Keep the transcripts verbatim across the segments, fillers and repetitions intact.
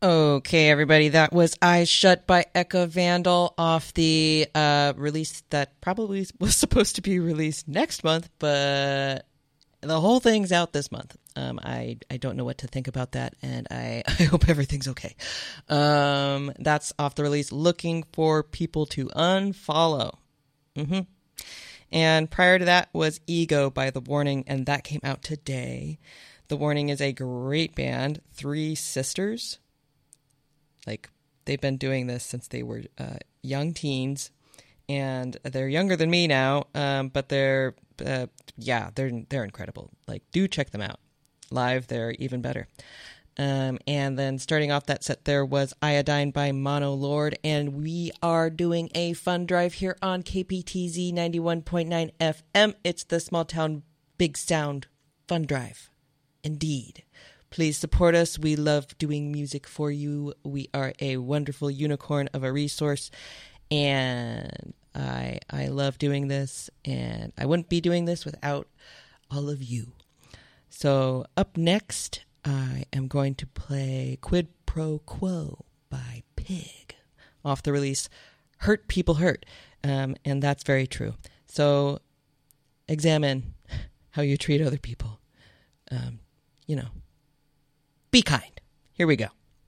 Okay, everybody, that was Eyes Shut by Eka Vandal off the uh, release that probably was supposed to be released next month, but the whole thing's out this month. Um, I, I don't know what to think about that, and I, I hope everything's okay. Um, that's off the release, Looking for People to Unfollow. Mm-hmm. And prior to that was Ego by The Warning, and that came out today. The Warning is a great band, three sisters. Like, they've been doing this since they were uh, young teens, and they're younger than me now, um, but they're, uh, yeah, they're they're incredible. Like, do check them out. Live, they're even better. Um, and then starting off that set there was Iodine by Mono Lord, and we are doing a fun drive here on K P T Z ninety-one point nine F M. It's the Small Town Big Sound Fun Drive. Indeed. Please support us. We love doing music for you. We are a wonderful unicorn of a resource, and I I love doing this, and I wouldn't be doing this without all of you. So up next, I am going to play Quid Pro Quo by Pig off the release Hurt People Hurt, um, and that's very true. So examine how you treat other people. Um, you know. Be kind. Here we go.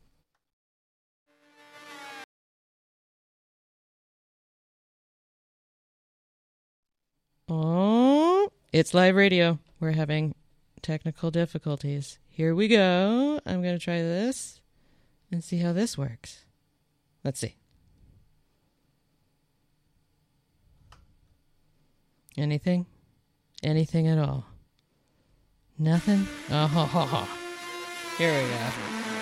Oh, it's live radio. We're having technical difficulties. Here we go. I'm going to try this and see how this works. Let's see. Anything? Anything at all? Nothing? Oh, ho, ho, ho. Here we go.